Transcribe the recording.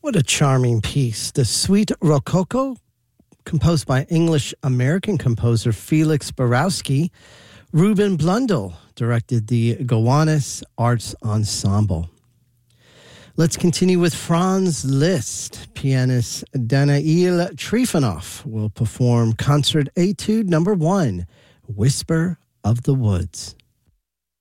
What a charming piece. The Suite Rococo, composed by English-American composer Felix Borowski. Ruben Blundell directed the Gowanus Arts Ensemble. Let's continue with Franz Liszt. Pianist Daniil Trifonov will perform Concert Etude No. 1, Whisper of the Woods.